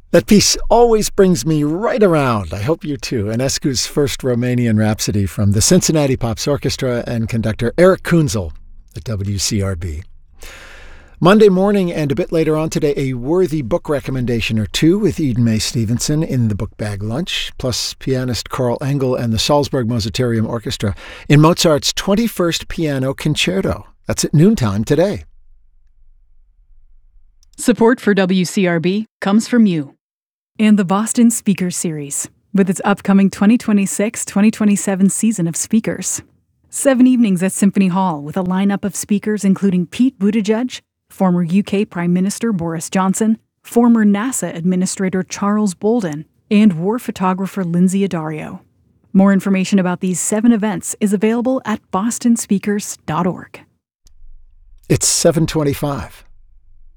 That piece always brings me right around. I hope you too. Enescu's first Romanian Rhapsody from the Cincinnati Pops Orchestra and conductor Eric Kunzel at WCRB. Monday morning and a bit later on today, a worthy book recommendation or two with Eden Mae Stevenson in the Book Bag Lunch, plus pianist Carl Engel and the Salzburg Mozarteum Orchestra in Mozart's 21st Piano Concerto. That's at noontime today. Support for WCRB comes from you and the Boston Speakers Series, with its upcoming 2026-2027 season of speakers. 7 evenings at Symphony Hall with a lineup of speakers including Pete Buttigieg, former UK Prime Minister Boris Johnson, former NASA Administrator Charles Bolden, and war photographer Lindsay Addario. More information about these 7 events is available at bostonspeakers.org. It's 7:25.